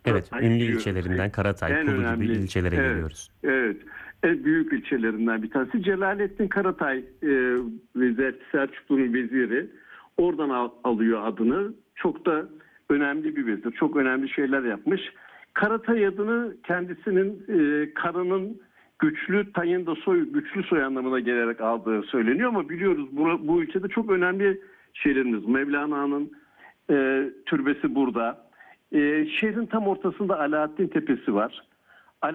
Evet, Karatay ünlü diyor. ilçelerinden Karatay, En Kulu gibi önemli, ilçelere evet, geliyoruz. evet, en büyük ilçelerinden bir tanesi. Celalettin Karatay, Selçuklu'nun veziri. Oradan alıyor adını. Çok da önemli bir vezir. Çok önemli şeyler yapmış. Karatay adını kendisinin karının güçlü, tayın da güçlü soy anlamına gelerek aldığı söyleniyor ama biliyoruz bu ülkede çok önemli şeylerimiz. Mevlana'nın türbesi burada. Şehrin tam ortasında Alaaddin Tepesi var.